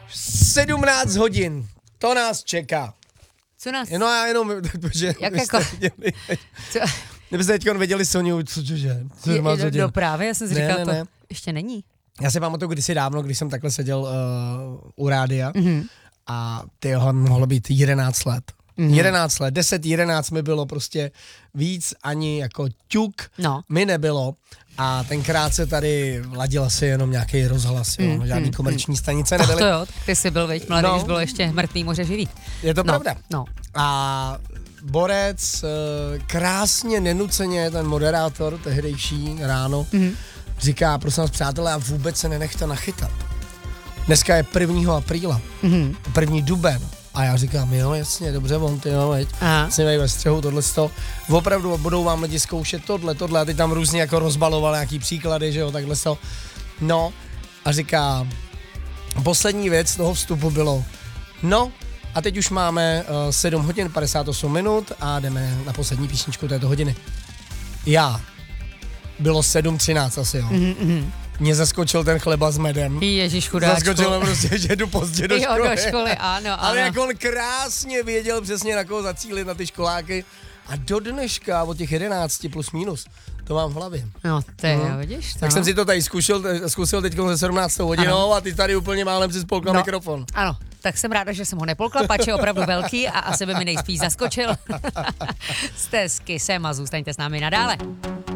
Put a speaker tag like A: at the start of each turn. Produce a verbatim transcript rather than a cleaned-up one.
A: sedmnáct hodin, to nás čeká.
B: Co nás?
A: No já jenom, že
B: Jak jako?
A: Viděli,
B: Co?
A: kdybyste teď viděli Soniu, cože?
B: Je, je, no právě, já jsem si
A: ne,
B: říkal,
A: ne,
B: to
A: ne.
B: ještě není.
A: Já si pamatuju kdysi dávno, když jsem takhle seděl uh, u rádia
B: Mm-hmm.
A: a tyhle mohlo být jedenáct let. Mm-hmm. jedenáct let, deset, jedenáct mi bylo prostě víc ani jako ťuk
B: No.
A: mi nebylo a tenkrát se tady ladil asi jenom nějaký rozhlas, jo,
B: Mm,
A: žádný
B: mm,
A: komerční stanice
B: Tak
A: nebyly.
B: to jo, ty jsi byl, veď, mladý,
A: No.
B: když bylo ještě mrtvý moře živý.
A: Je to
B: No,
A: pravda.
B: no.
A: A Borec eh, krásně, nenuceně, ten moderátor tehdejší ráno,
B: Mhm.
A: říká, prosím vás přátelé, a vůbec se nenechte nachytat. Dneska je prvního apríla,
B: Mhm.
A: první duben. A já říkám, jo, jasně, dobře, on ty, jo, veď,
B: Aha.
A: si ve střehu, tohle to. Opravdu budou vám lidi zkoušet tohle, tohle, a teď tam různě jako rozbaloval nějaký příklady, že jo, takhle to. No, a říká, poslední věc toho vstupu bylo, no, a teď už máme uh, sedm hodin padesát osm minut a jdeme na poslední písničku této hodiny. Já. Bylo sedm třináct asi, jo.
B: Mm-hmm.
A: Mě zaskočil ten chleba s medem.
B: Ježíš chudáčku.
A: Zaskočilo prostě, že jdu pozdě do
B: Jo,
A: školy.
B: do školy, ano, ano.
A: Ale jak on krásně věděl přesně, na koho zacílit, na ty školáky. A do dneška od těch jedenácti plus minus, to mám v hlavě.
B: No, to je,
A: No.
B: vidíš to.
A: Tak jsem si to tady zkusil, zkusil teď se sedmnáctou hodinou
B: Ano.
A: a ty tady úplně málem si spolkla
B: No.
A: mikrofon.
B: Ano, tak jsem ráda, že jsem ho nepolkla, pač je opravdu velký a asi by mi nejspíš zaskočil. Jste s Kysem a zůstaňte s námi nadále.